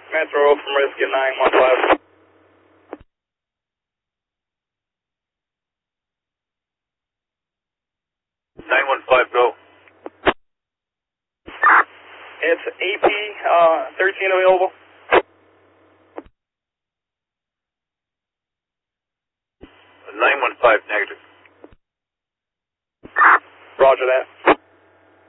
Metro from Rescue 915. 915, go. It's AP 13 available. 915, negative. Roger that.